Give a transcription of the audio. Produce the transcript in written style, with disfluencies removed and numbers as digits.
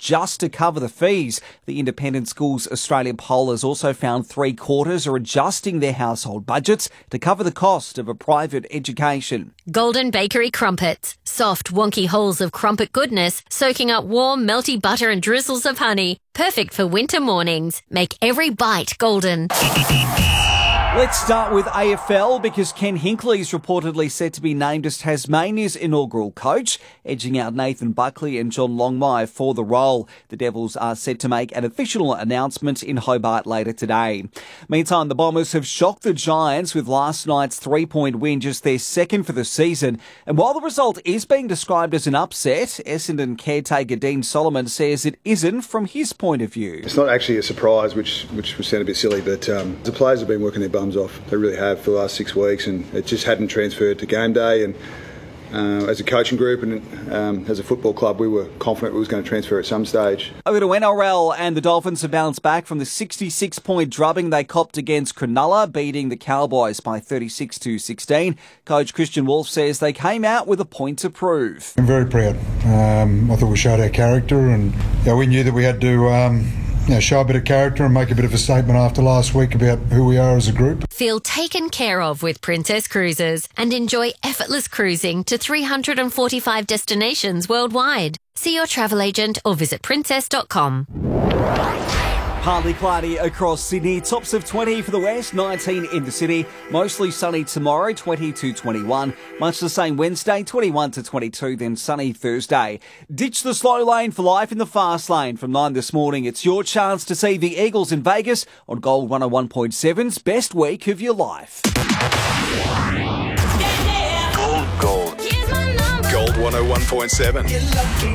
just to cover the fees. The Independent Schools Australia poll has also found 3/4 are adjusting their household budgets to cover the cost of a private education. Golden Bakery Crumpets. Soft, wonky holes of crumpet goodness, soaking up warm, melty butter and drizzles of honey. Perfect for winter mornings. Make every bite golden. Let's start with AFL because Ken Hinkley is reportedly set to be named as Tasmania's inaugural coach, edging out Nathan Buckley and John Longmire for the role. The Devils are set to make an official announcement in Hobart later today. Meantime, the Bombers have shocked the Giants with last night's 3-point win, just their second for the season. And while the result is being described as an upset, Essendon caretaker Dean Solomon says it isn't from his point of view. It's not actually a surprise, which would sound a bit silly, but the players have been working their bums off. They really have for the last 6 weeks, and it just hadn't transferred to game day. And as a coaching group and as a football club, we were confident it was going to transfer at some stage. Over to NRL, and the Dolphins have bounced back from the 66-point drubbing they copped against Cronulla, beating the Cowboys by 36-16. Coach Christian Wolf says they came out with a point to prove. I'm very proud. I thought we showed our character, and we knew that we had to show a bit of character and make a bit of a statement after last week about who we are as a group. Feel taken care of with Princess Cruises and enjoy effortless cruising to 345 destinations worldwide. See your travel agent or visit princess.com. Partly cloudy across Sydney, tops of 20 for the west, 19 in the city. Mostly sunny tomorrow, 20 to 21. Much the same Wednesday, 21 to 22, then sunny Thursday. Ditch the slow lane for life in the fast lane. From 9 this morning, it's your chance to see the Eagles in Vegas on Gold 101.7's best week of your life. Gold. Gold 101.7.